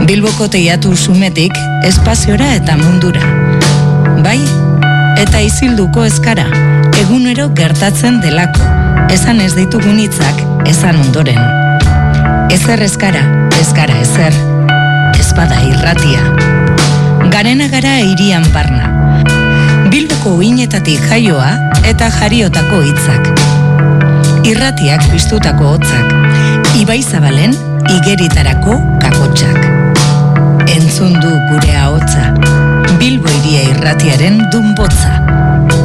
Bilboko teiatu sumetik espaziora eta mundura. Bai, eta Izilduko ezkara, egunero gertatzen delako, esan ez ditugun hitzak, esan ondoren. Ezer ezkara, ezkara ezer, ezpada irratia. Garena gara hirian barna. Bilboko uinetatik jaioa eta jariotako hitzak. Irratiak piztutako hotzak, Ibai Zabalen igeritarako kakotxak. Entzun du gure ahotsa, Bilbo hiria irratiaren dunbotza.